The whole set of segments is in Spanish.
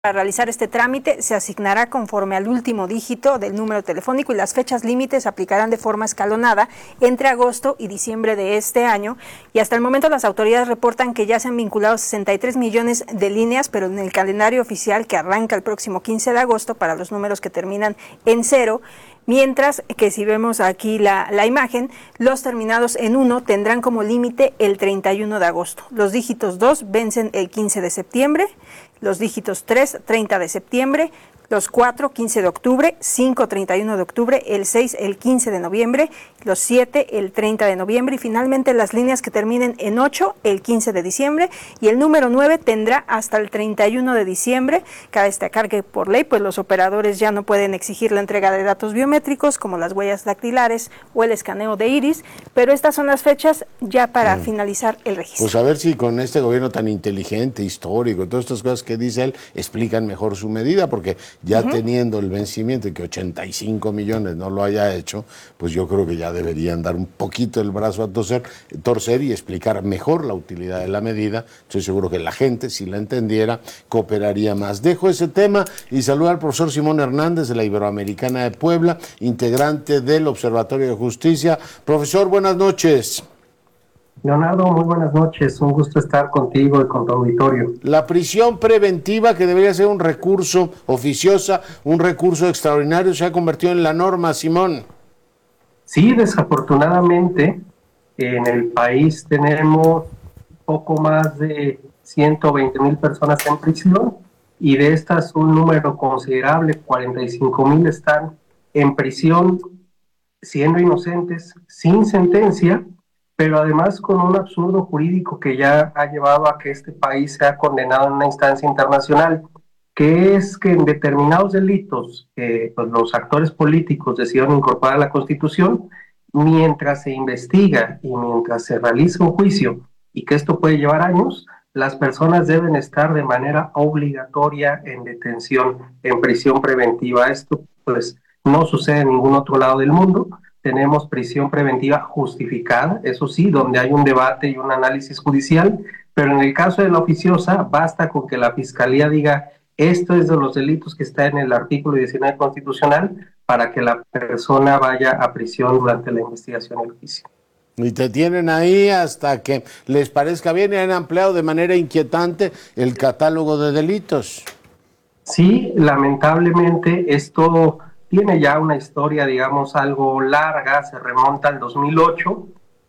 Para realizar este trámite se asignará conforme al último dígito del número telefónico y las fechas límites se aplicarán de forma escalonada entre agosto y diciembre de este año. Y hasta el momento las autoridades reportan que ya se han vinculado 63 millones de líneas, pero en el calendario oficial que arranca el próximo 15 de agosto para los números que terminan en 0, mientras que si vemos aquí la imagen, los terminados en 1 tendrán como límite el 31 de agosto. Los dígitos 2 vencen el 15 de septiembre, los dígitos 3, 30 de septiembre, los 4, 15 de octubre, 5, 31 de octubre, el 6, el 15 de noviembre, los 7, el 30 de noviembre y finalmente las líneas que terminen en 8, el 15 de diciembre y el número 9 tendrá hasta el 31 de diciembre. Cabe destacar que por ley pues los operadores ya no pueden exigir la entrega de datos biométricos como las huellas dactilares o el escaneo de iris, pero estas son las fechas ya para finalizar el registro. Pues a ver si con este gobierno tan inteligente, histórico, todas estas cosas que dice él, explican mejor su medida, porque ya teniendo el vencimiento y que 85 millones no lo haya hecho, pues yo creo que ya deberían dar un poquito el brazo a torcer y explicar mejor la utilidad de la medida. Estoy seguro que la gente, si la entendiera, cooperaría más. Dejo ese tema y saludo al profesor Simón Hernández de la Iberoamericana de Puebla, integrante del Observatorio de Justicia. Profesor, buenas noches. Leonardo, muy buenas noches, un gusto estar contigo y con tu auditorio. La prisión preventiva, que debería ser un recurso oficiosa, un recurso extraordinario, se ha convertido en la norma, Simón. Sí, desafortunadamente, en el país tenemos poco más de 120,000 personas en prisión y de estas un número considerable, 45,000 están en prisión siendo inocentes, sin sentencia, pero además con un absurdo jurídico que ya ha llevado a que este país sea condenado en una instancia internacional, que es que en determinados delitos que pues, los actores políticos decidieron incorporar a la Constitución, mientras se investiga y mientras se realiza un juicio, y que esto puede llevar años, las personas deben estar de manera obligatoria en detención, en prisión preventiva. Esto pues no sucede en ningún otro lado del mundo. Tenemos prisión preventiva justificada, eso sí, donde hay un debate y un análisis judicial, pero en el caso de la oficiosa, basta con que la Fiscalía diga esto es de los delitos que está en el artículo 19 constitucional para que la persona vaya a prisión durante la investigación y el juicio. Y te tienen ahí hasta que les parezca bien y han ampliado de manera inquietante el catálogo de delitos. Sí, lamentablemente esto tiene ya una historia, digamos, algo larga, se remonta al 2008,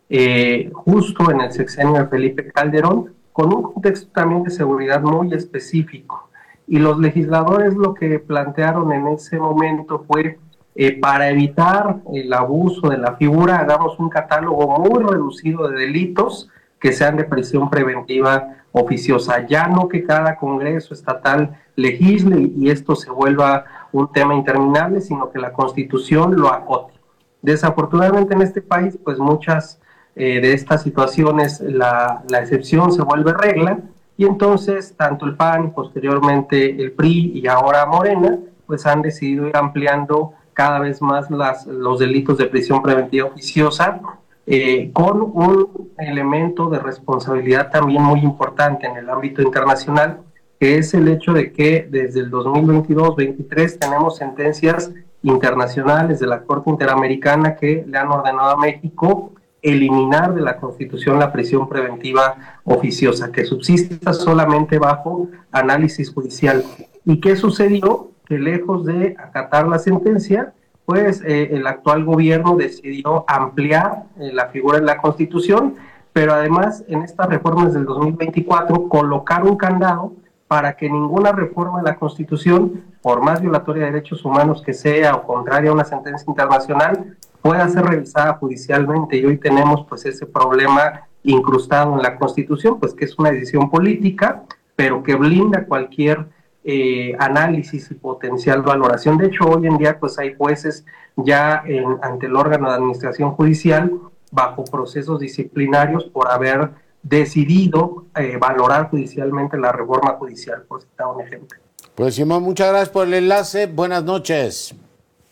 justo en el sexenio de Felipe Calderón, con un contexto también de seguridad muy específico. Y los legisladores lo que plantearon en ese momento fue, para evitar el abuso de la figura, hagamos un catálogo muy reducido de delitos que sean de prisión preventiva oficiosa, ya no que cada Congreso estatal legisle y esto se vuelva un tema interminable, sino que la Constitución lo acote. Desafortunadamente en este país, pues muchas de estas situaciones, la excepción se vuelve regla, y entonces tanto el PAN, posteriormente el PRI y ahora Morena, pues han decidido ir ampliando cada vez más los delitos de prisión preventiva oficiosa, con un elemento de responsabilidad también muy importante en el ámbito internacional, que es el hecho de que desde el 2022-23 tenemos sentencias internacionales de la Corte Interamericana que le han ordenado a México eliminar de la Constitución la prisión preventiva oficiosa, que subsista solamente bajo análisis judicial. ¿Y qué sucedió? Que lejos de acatar la sentencia, pues el actual gobierno decidió ampliar la figura de la Constitución, pero además en estas reformas del 2024 colocar un candado para que ninguna reforma de la Constitución, por más violatoria de derechos humanos que sea o contraria a una sentencia internacional, pueda ser revisada judicialmente. Y hoy tenemos pues ese problema incrustado en la Constitución, pues que es una decisión política, pero que blinda cualquier análisis y potencial valoración. De hecho, hoy en día pues hay jueces ya ante el órgano de administración judicial bajo procesos disciplinarios por haber decidido valorar judicialmente la reforma judicial, por citar un ejemplo. Pues Simón, muchas gracias por el enlace. Buenas noches.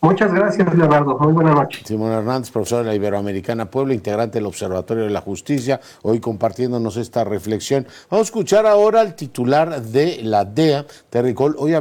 Muchas gracias, Leonardo. Muy buena noche. Simón Hernández, profesor de la Iberoamericana Puebla, integrante del Observatorio de la Justicia, hoy compartiéndonos esta reflexión. Vamos a escuchar ahora al titular de la DEA, Terry Cole. Hoy